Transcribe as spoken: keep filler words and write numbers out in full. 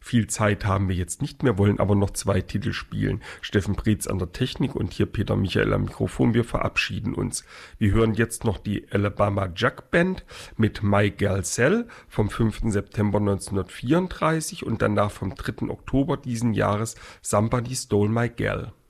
Viel Zeit haben wir jetzt nicht mehr, wollen aber noch zwei Titel spielen. Steffen Preetz an der Technik und hier Peter Michael am Mikrofon. Wir verabschieden uns. Wir hören jetzt noch die Alabama Jug Band mit My Gal Sal vom fünften September neunzehnhundertvierunddreißig und danach vom dritten Oktober diesen Jahres Somebody Stole My Gal.